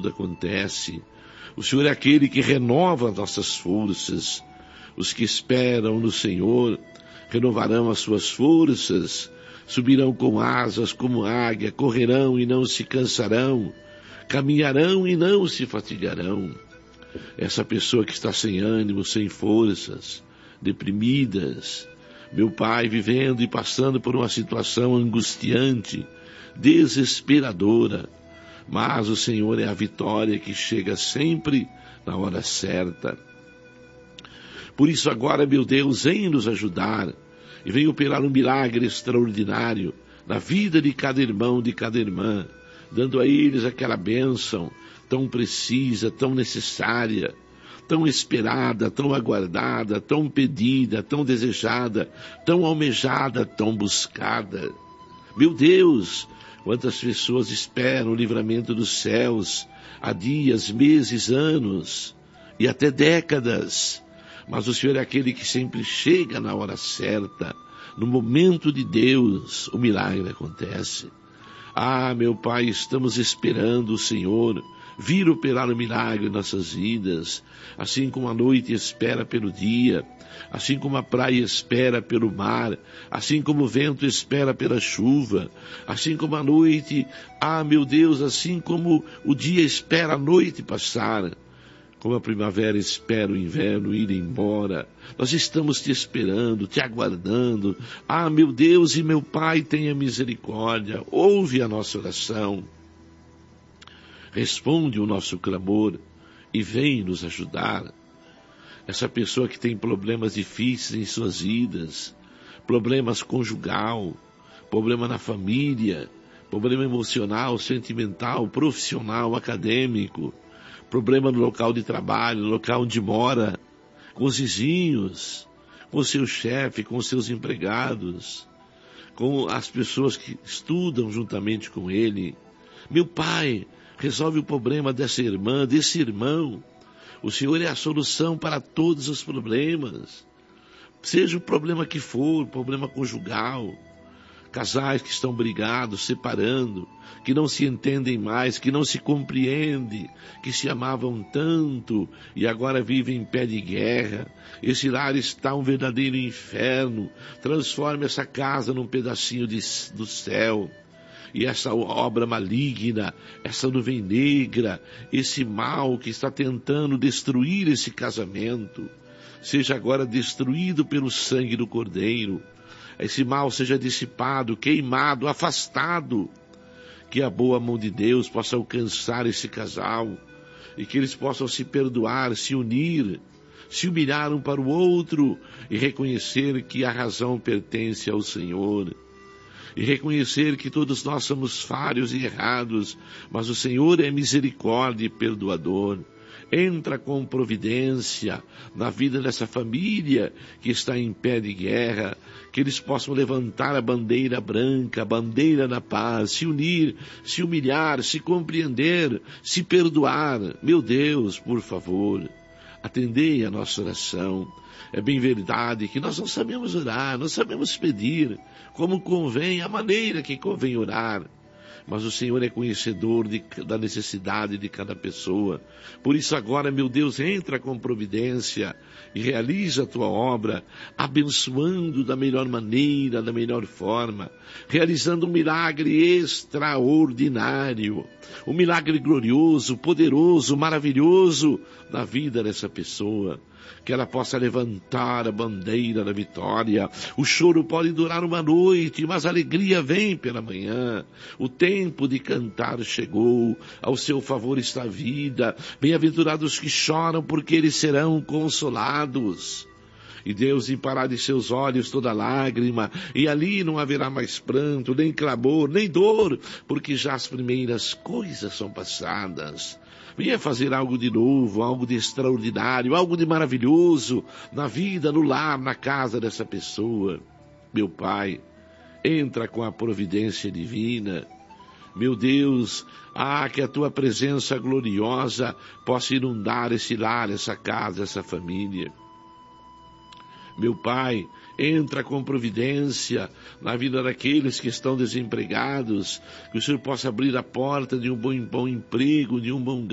tudo acontece. O Senhor é aquele que renova as nossas forças. Os que esperam no Senhor renovarão as suas forças, subirão com asas como águia, correrão e não se cansarão, caminharão e não se fatigarão. Essa pessoa que está sem ânimo, sem forças, deprimidas, meu Pai, vivendo e passando por uma situação angustiante, desesperadora, mas o Senhor é a vitória que chega sempre na hora certa. Por isso agora, meu Deus, vem nos ajudar e vem operar um milagre extraordinário na vida de cada irmão, de cada irmã, dando a eles aquela bênção tão precisa, tão necessária, tão esperada, tão aguardada, tão pedida, tão desejada, tão almejada, tão buscada. Meu Deus, quantas pessoas esperam o livramento dos céus há dias, meses, anos e até décadas. Mas o Senhor é aquele que sempre chega na hora certa. No momento de Deus, o milagre acontece. Ah, meu Pai, estamos esperando o Senhor vir operar o milagre em nossas vidas, assim como a noite espera pelo dia, assim como a praia espera pelo mar, assim como o vento espera pela chuva, assim como a noite, meu Deus, assim como o dia espera a noite passar, como a primavera espera o inverno ir embora. Nós estamos te esperando, te aguardando. Meu Deus e meu Pai, tenha misericórdia, ouve a nossa oração, responde o nosso clamor e vem nos ajudar. Essa pessoa que tem problemas difíceis em suas vidas, problemas conjugal, problema na família, problema emocional, sentimental, profissional, acadêmico, problema no local de trabalho, no local onde mora, com os vizinhos, com o seu chefe, com os seus empregados, com as pessoas que estudam juntamente com ele. Meu Pai, resolve o problema dessa irmã, desse irmão. O Senhor é a solução para todos os problemas. Seja o problema que for, problema conjugal, casais que estão brigados, separando, que não se entendem mais, que não se compreendem, que se amavam tanto e agora vivem em pé de guerra. Esse lar está um verdadeiro inferno. Transforme essa casa num pedacinho do céu. E essa obra maligna, essa nuvem negra, esse mal que está tentando destruir esse casamento, seja agora destruído pelo sangue do Cordeiro. Esse mal seja dissipado, queimado, afastado. Que a boa mão de Deus possa alcançar esse casal e que eles possam se perdoar, se unir, se humilhar um para o outro e reconhecer que a razão pertence ao Senhor. E reconhecer que todos nós somos falhos e errados, mas o Senhor é misericórdia e perdoador. Entra com providência na vida dessa família que está em pé de guerra, que eles possam levantar a bandeira branca, a bandeira da paz, se unir, se humilhar, se compreender, se perdoar. Meu Deus, por favor, atendei a nossa oração. É bem verdade que nós não sabemos orar, não sabemos pedir como convém, a maneira que convém orar. Mas o Senhor é conhecedor da necessidade de cada pessoa. Por isso agora, meu Deus, entra com providência e realiza a tua obra, abençoando da melhor maneira, da melhor forma, realizando um milagre extraordinário, um milagre glorioso, poderoso, maravilhoso na vida dessa pessoa. Que ela possa levantar a bandeira da vitória. O choro pode durar uma noite, mas a alegria vem pela manhã. O tempo de cantar chegou, ao seu favor está a vida. Bem-aventurados que choram, porque eles serão consolados. E Deus limpará de seus olhos toda lágrima, e ali não haverá mais pranto, nem clamor, nem dor, porque já as primeiras coisas são passadas. Venha fazer algo de novo, algo de extraordinário, algo de maravilhoso na vida, no lar, na casa dessa pessoa. Meu Pai, entra com a providência divina. Meu Deus, que a tua presença gloriosa possa inundar esse lar, essa casa, essa família. Meu Pai, entra com providência na vida daqueles que estão desempregados, que o Senhor possa abrir a porta de um bom emprego, de um bom